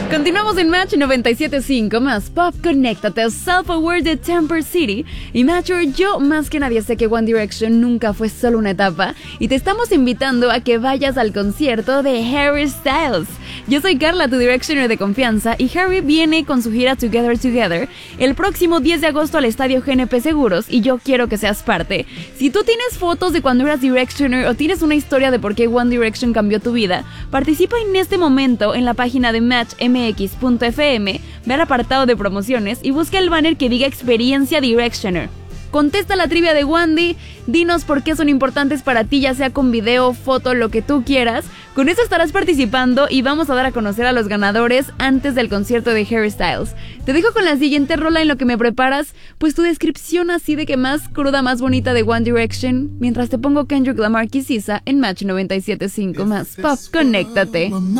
Continuamos en Match 97.5 más Pop. Conéctate, Self-Aware de Temper City. Y Matcher, yo más que nadie sé que One Direction nunca fue solo una etapa y te estamos invitando a que vayas al concierto de Harry Styles. Yo soy Carla, tu Directioner de confianza, y Harry viene con su gira Together Together el próximo 10 de agosto al estadio GNP Seguros y yo quiero que seas parte. Si tú tienes fotos de cuando eras Directioner o tienes una historia de por qué One Direction cambió tu vida, participa en este momento en la página de matchmx.fm, ve al apartado de promociones y busca el banner que diga Experiencia Directioner. Contesta la trivia de Wandy, dinos por qué son importantes para ti, ya sea con video, foto, lo que tú quieras. Con eso estarás participando y vamos a dar a conocer a los ganadores antes del concierto de Harry Styles. Te dejo con la siguiente rola en lo que me preparas, pues tu descripción así de que más cruda, más bonita de One Direction, mientras te pongo Kendrick Lamar y SZA en Match 97.5 más Pop. Conéctate.